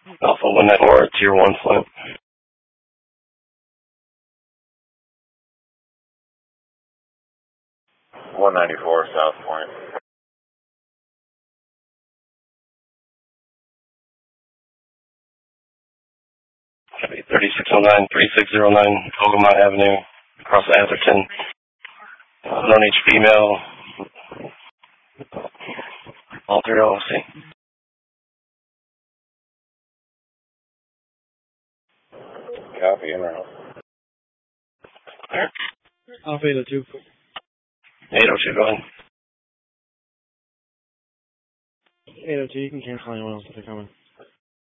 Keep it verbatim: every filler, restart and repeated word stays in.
Alpha one nine four, tier one Flint. one ninety-four, South Point. thirty-six oh nine, thirty-six oh nine, Ogamont Avenue, across Atherton. Uh, known H female. Altered L L C. Copy, in route. Alpha eight oh two. eight oh two, go ahead. eight oh two, you can cancel anyone else if they're coming.